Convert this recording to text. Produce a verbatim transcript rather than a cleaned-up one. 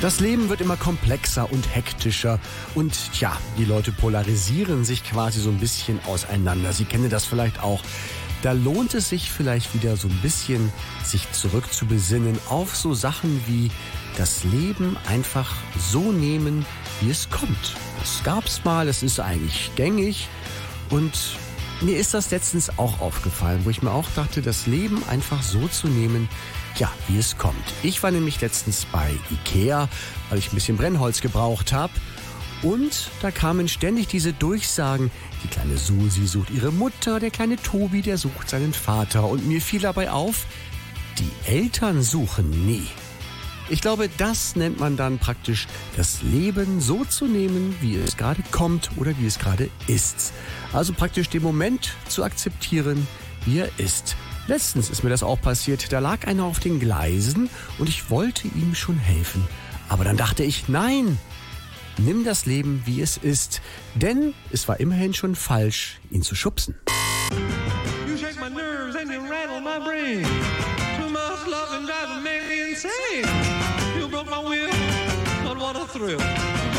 Das Leben wird immer komplexer und hektischer und tja, die Leute polarisieren sich quasi so ein bisschen auseinander. Sie kennen das vielleicht auch. Da lohnt es sich vielleicht wieder so ein bisschen, sich zurückzubesinnen auf so Sachen wie das Leben einfach so nehmen, wie es kommt. Das gab's mal, es ist eigentlich gängig und mir ist das letztens auch aufgefallen, wo ich mir auch dachte, das Leben einfach so zu nehmen, ja, wie es kommt. Ich war nämlich letztens bei Ikea, weil ich ein bisschen Brennholz gebraucht habe. Und da kamen ständig diese Durchsagen, die kleine Susi sucht ihre Mutter, der kleine Tobi, der sucht seinen Vater. Und mir fiel dabei auf, die Eltern suchen nie. Ich glaube, das nennt man dann praktisch das Leben so zu nehmen, wie es gerade kommt oder wie es gerade ist. Also praktisch den Moment zu akzeptieren, wie er ist. Letztens ist mir das auch passiert, da lag einer auf den Gleisen und ich wollte ihm schon helfen. Aber dann dachte ich, nein, nimm das Leben, wie es ist. Denn es war immerhin schon falsch, ihn zu schubsen. You shake my nerves and you rattle my brain. Too much love and drive make me insane. You broke my will, but what a thrill.